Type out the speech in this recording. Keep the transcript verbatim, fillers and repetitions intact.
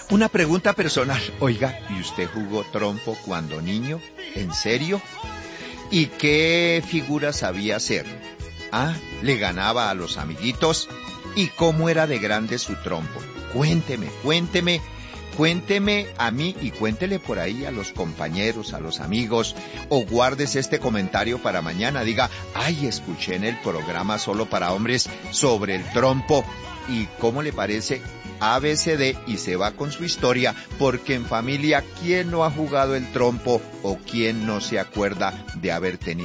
Una pregunta personal. Oiga, ¿y usted jugó trompo cuando niño? ¿En serio? ¿Y qué figura sabía hacer? Ah, ¿le ganaba a los amiguitos? ¿Y cómo era de grande su trompo? Cuénteme, cuénteme, cuénteme a mí y cuéntele por ahí a los compañeros, a los amigos, o guardes este comentario para mañana. Diga, ay, escuché en el programa Solo para Hombres sobre el trompo. ¿Y cómo le parece? A B C D y se va con su historia, porque en familia, ¿quién no ha jugado el trompo o quién no se acuerda de haber tenido